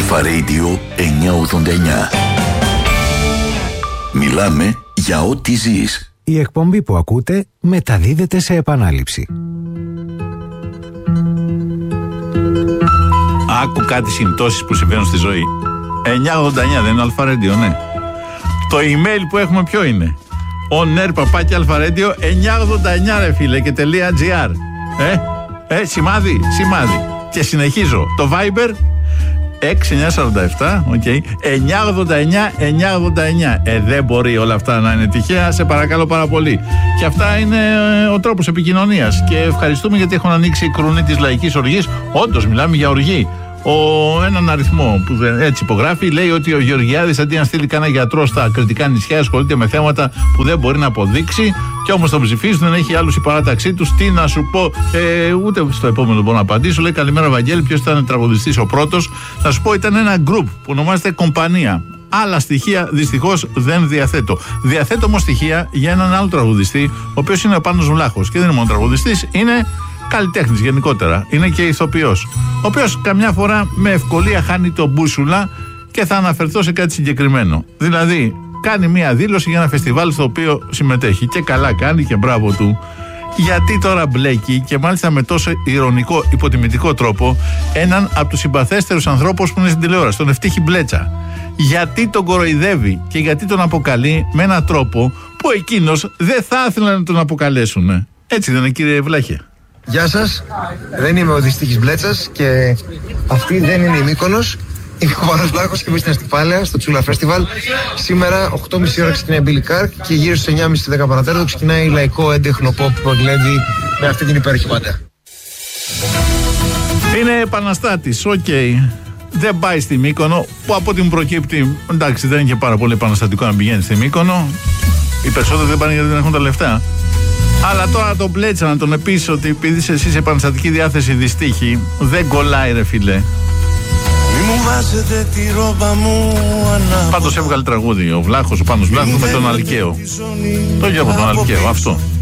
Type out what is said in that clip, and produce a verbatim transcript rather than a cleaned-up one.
Αλφα Radio εννιακόσια ογδόντα εννιά. Μιλάμε για ό,τι ζεις. Η εκπομπή που ακούτε μεταδίδεται σε επανάληψη. Άκου κάτι συμπτώσεις που συμβαίνουν στη ζωή. εννιακόσια ογδόντα εννιά δεν είναι Αλφα Radio, ναι. Το email που έχουμε ποιο είναι? on-air παπάκι αλφα-radio εννιακόσια ογδόντα εννιά ρε φίλε και .gr. Ε, ε, σημάδι, σημάδι. Και συνεχίζω. Το Viber έξι εννιά τέσσερα επτά, οκ, okay, εννιακόσια ογδόντα εννιά εννιακόσια ογδόντα εννιά. Ε, δεν μπορεί όλα αυτά να είναι τυχαία, σε παρακαλώ πάρα πολύ. Και αυτά είναι ε, ο τρόπος επικοινωνίας. Και ευχαριστούμε γιατί έχουν ανοίξει η κρουνή της λαϊκής οργής. Όντως, μιλάμε για οργή. Ο, έναν αριθμό που έτσι υπογράφει λέει ότι ο Γεωργιάδης αντί να στείλει κανένα γιατρό στα κρητικά νησιά ασχολείται με θέματα που δεν μπορεί να αποδείξει και όμως τον ψηφίζουν, δεν έχει άλλους η παράταξή τους. Τι να σου πω, ε, ούτε στο επόμενο μπορώ να απαντήσω. Λέει καλημέρα Βαγγέλη, ποιος ήταν τραγουδιστής ο πρώτος? Θα σου πω, ήταν ένα group που ονομάζεται Κομπανία. Άλλα στοιχεία δυστυχώς δεν διαθέτω. Διαθέτω όμως στοιχεία για έναν άλλο τραγουδιστή, ο οποίος είναι ο Πάνος Βλάχος. Και δεν είναι μόνο τραγουδιστής, είναι καλλιτέχνης γενικότερα. Είναι και ηθοποιός. Ο οποίος καμιά φορά με ευκολία χάνει το μπούσουλα και θα αναφερθώ σε κάτι συγκεκριμένο. Δηλαδή, κάνει μία δήλωση για ένα φεστιβάλ στο οποίο συμμετέχει. Και καλά κάνει και μπράβο του. Γιατί τώρα μπλέκει και μάλιστα με τόσο ηρωνικό, υποτιμητικό τρόπο έναν από τους συμπαθέστερους ανθρώπους που είναι στην τηλεόραση, τον Ευτύχη Μπλέτσα. Γιατί τον κοροϊδεύει και γιατί τον αποκαλεί με έναν τρόπο που εκείνος δεν θα ήθελε να τον αποκαλέσουν. Έτσι δεν είναι, κύριε Βλάχε? Γεια σας, δεν είμαι ο Δυστύχης Μπλέτσας και αυτή δεν είναι η Μύκονος. Είμαι ο Πάνος Βλάχος και εμείς στην Αστιφάλαια, στο Τσούλα Φέστιβαλ. Σήμερα, οκτώ και μισή ώρα ξεκινάει Billy Carr και γύρω στις εννιά και μισή δέκα παρατέταρτο ξεκινάει λαϊκό έντεχνο pop που εκλέγει με αυτή την υπέροχη πάντα. Είναι επαναστάτης, οκ. Okay. Δεν πάει στη Μύκονο, που από ό,τι μου προκύπτει, εντάξει, δεν είναι και πάρα πολύ επαναστατικό να πηγαίνει στη Μύκονο. Οι περισσότεροι δεν πάνε γιατί δεν έχουν τα λεφτά. Αλλά τώρα τον Μπλέτσα να τον πεις ότι επειδή είσαι εσύ σε επαναστατική διάθεση δυστύχη, δεν κολλάει ρε φίλε. Πάντως έβγαλε τραγούδι ο Βλάχος, ο Πάνος Βλάχος με τον Αλκαίο. Το ίδιο από τον Αλκαίο, αυτό.